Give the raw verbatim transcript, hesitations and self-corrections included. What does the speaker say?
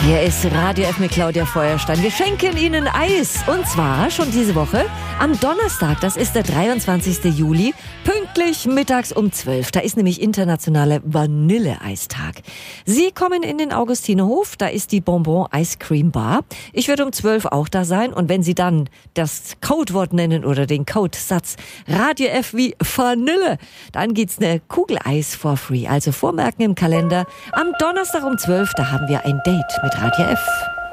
Hier ist Radio F mit Claudia Feuerstein. Wir schenken Ihnen Eis. Und zwar schon diese Woche am Donnerstag. Das ist der dreiundzwanzigsten Juli. Pünktlich mittags um zwölf. Da ist nämlich internationaler Vanilleeistag. Sie kommen in den Augustinerhof. Da ist die Bonbon Ice Cream Bar. Ich werde um zwölf auch da sein. Und wenn Sie dann das Codewort nennen oder den Codesatz Radio F wie Vanille, dann gibt's eine Kugel Eis for free. Also vormerken im Kalender. Am Donnerstag um zwölf, da haben wir ein Date mit Radio F.